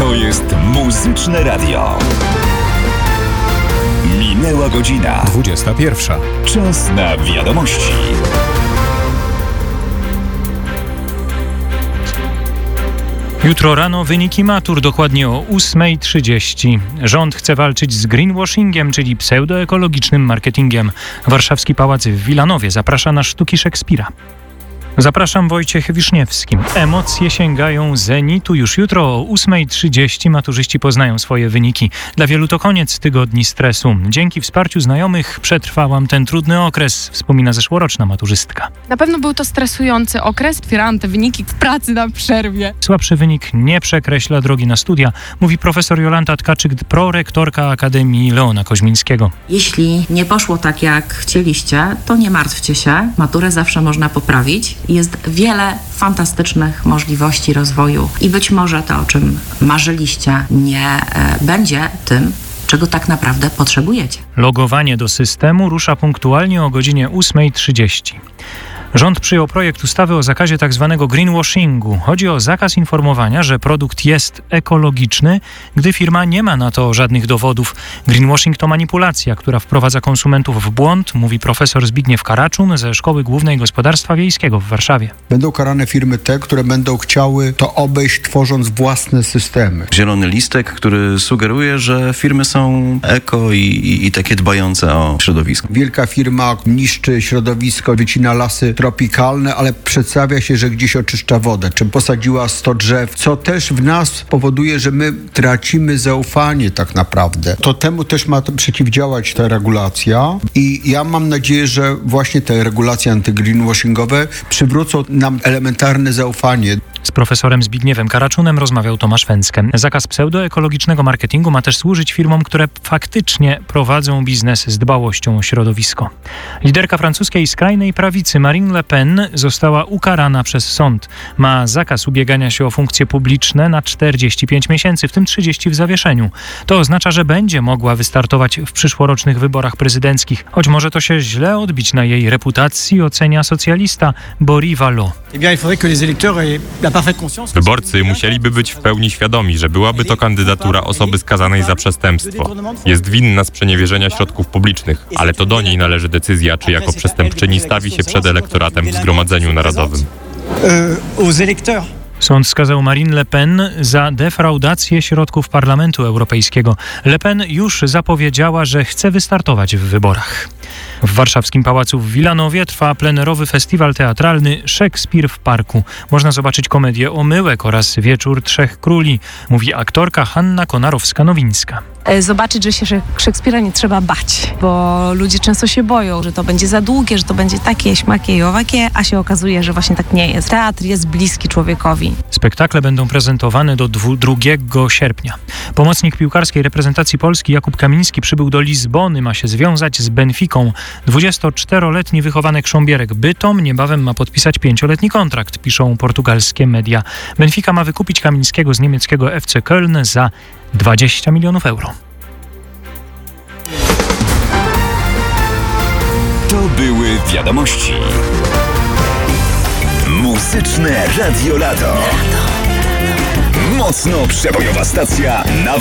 To jest Muzyczne Radio. Minęła godzina 21. Czas na wiadomości. Jutro rano wyniki matur, dokładnie o 8:30. Rząd chce walczyć z greenwashingiem, czyli pseudoekologicznym marketingiem. Warszawski Pałac w Wilanowie zaprasza na sztuki Szekspira. Zapraszam, Wojciech Wiszniewski. Emocje sięgają zenitu. Już jutro o 8:30 maturzyści poznają swoje wyniki. Dla wielu to koniec tygodni stresu. Dzięki wsparciu znajomych przetrwałam ten trudny okres, wspomina zeszłoroczna maturzystka. Na pewno był to stresujący okres. Otwierałam te wyniki w pracy na przerwie. Słabszy wynik nie przekreśla drogi na studia, mówi profesor Jolanta Tkaczyk, prorektorka Akademii Leona Koźmińskiego. Jeśli nie poszło tak, jak chcieliście, to nie martwcie się. Maturę zawsze można poprawić. Jest wiele fantastycznych możliwości rozwoju i być może to, o czym marzyliście, nie będzie tym, czego tak naprawdę potrzebujecie. Logowanie do systemu rusza punktualnie o godzinie 8:30. Rząd przyjął projekt ustawy o zakazie tzw. greenwashingu. Chodzi o zakaz informowania, że produkt jest ekologiczny, gdy firma nie ma na to żadnych dowodów. Greenwashing to manipulacja, która wprowadza konsumentów w błąd, mówi profesor Zbigniew Karaczun ze Szkoły Głównej Gospodarstwa Wiejskiego w Warszawie. Będą karane firmy te, które będą chciały to obejść, tworząc własne systemy. Zielony listek, który sugeruje, że firmy są eko i takie dbające o środowisko. Wielka firma niszczy środowisko, wycina lasy tropikalne, ale przedstawia się, że gdzieś oczyszcza wodę, czy posadziła 100 drzew, co też w nas powoduje, że my tracimy zaufanie tak naprawdę. To temu też ma przeciwdziałać ta regulacja i ja mam nadzieję, że właśnie te regulacje antygreenwashingowe przywrócą nam elementarne zaufanie. Z profesorem Zbigniewem Karaczunem rozmawiał Tomasz Węckę. Zakaz pseudoekologicznego marketingu ma też służyć firmom, które faktycznie prowadzą biznes z dbałością o środowisko. Liderka francuskiej skrajnej prawicy Marine Le Pen została ukarana przez sąd. Ma zakaz ubiegania się o funkcje publiczne na 45 miesięcy, w tym 30 w zawieszeniu. To oznacza, że będzie mogła wystartować w przyszłorocznych wyborach prezydenckich, choć może to się źle odbić na jej reputacji, ocenia socjalista Boris Vallot. Wyborcy musieliby być w pełni świadomi, że byłaby to kandydatura osoby skazanej za przestępstwo. Jest winna sprzeniewierzenia środków publicznych, ale to do niej należy decyzja, czy jako przestępczyni stawi się przed elektoratem w Zgromadzeniu Narodowym. Sąd skazał Marine Le Pen za defraudację środków Parlamentu Europejskiego. Le Pen już zapowiedziała, że chce wystartować w wyborach. W warszawskim Pałacu w Wilanowie trwa plenerowy festiwal teatralny Szekspir w Parku. Można zobaczyć komedię Omyłek oraz Wieczór Trzech Króli, mówi aktorka Hanna Konarowska-Nowińska. Zobaczyć, że się Szekspira nie trzeba bać, bo ludzie często się boją, że to będzie za długie, że to będzie takie, śmakie i owakie, a się okazuje, że właśnie tak nie jest. Teatr jest bliski człowiekowi. Spektakle będą prezentowane do 2 sierpnia. Pomocnik piłkarskiej reprezentacji Polski Jakub Kamiński przybył do Lizbony, ma się związać z Benficą. 24-letni wychowanek Sząbierek Bytom niebawem ma podpisać 5-letni kontrakt, piszą portugalskie media. Benfica ma wykupić Kamińskiego z niemieckiego FC Köln za 20 milionów euro. To były wiadomości. Muzyczne Radio Lato. Mocno przebojowa stacja na